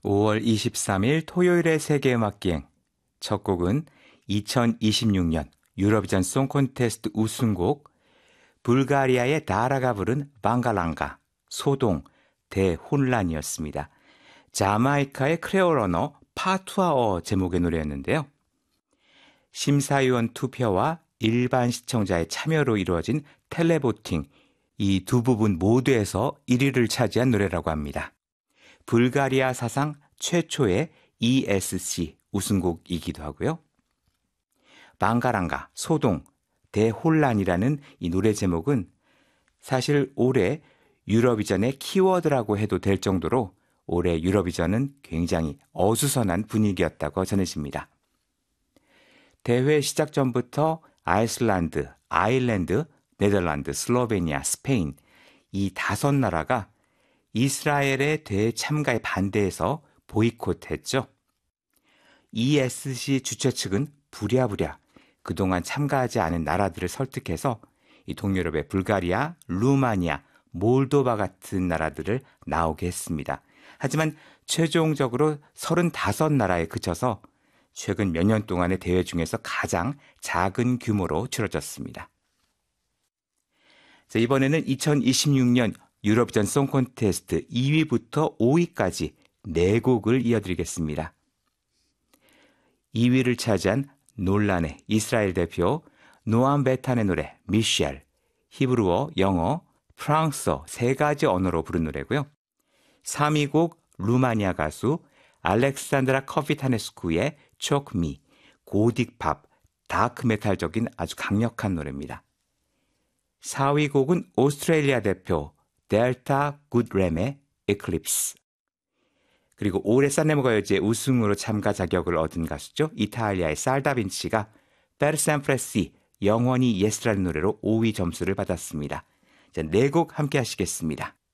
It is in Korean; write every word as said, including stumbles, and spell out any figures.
오월 이십삼일 토요일의 세계음악기행. 첫 곡은 이천이십육 년 유로비전 송콘테스트 우승곡 불가리아의 다라가 부른 방갈랑가, 소동, 대혼란이었습니다. 자마이카의 크레올 언어 파투아어 제목의 노래였는데요. 심사위원 투표와 일반 시청자의 참여로 이루어진 텔레보팅, 이 두 부분 모두에서 일 위를 차지한 노래라고 합니다. 불가리아 사상 최초의 이에스씨 우승곡이기도 하고요. 방가랑가, 소동, 대혼란이라는 이 노래 제목은 사실 올해 유로비전의 키워드라고 해도 될 정도로 올해 유로비전은 굉장히 어수선한 분위기였다고 전해집니다. 대회 시작 전부터 아이슬란드, 아일랜드, 네덜란드, 슬로베니아, 스페인 이 다섯 나라가 이스라엘의 대회 참가에 반대해서 보이콧했죠. 이에스씨 주최 측은 부랴부랴 그동안 참가하지 않은 나라들을 설득해서 이 동유럽의 불가리아, 루마니아, 몰도바 같은 나라들을 나오게 했습니다. 하지만 최종적으로 서른다섯 나라에 그쳐서 최근 몇 년 동안의 대회 중에서 가장 작은 규모로 치러졌습니다. 자, 이번에는 이천이십육 년 유로비전 송콘테스트 이 위부터 오 위까지 네 곡을 이어드리겠습니다. 이 위를 차지한 논란의 이스라엘 대표 노암 베탄의 노래 미셸, 히브리어, 영어, 프랑스어 세 가지 언어로 부른 노래고요. 삼 위 곡 루마니아 가수 알렉산드라 커피타네스쿠의 촉미, 고딕팝, 다크메탈적인 아주 강력한 노래입니다. 사 위 곡은 오스트레일리아 대표 델타 굿램의 에클립스. 그리고 올해 산레모가 여제 우승으로 참가 자격을 얻은 가수죠. 이탈리아의 살다빈치가 페르셈프레시 영원히 예스라는 노래로 오 위 점수를 받았습니다. 자, 네 곡 함께 하시겠습니다.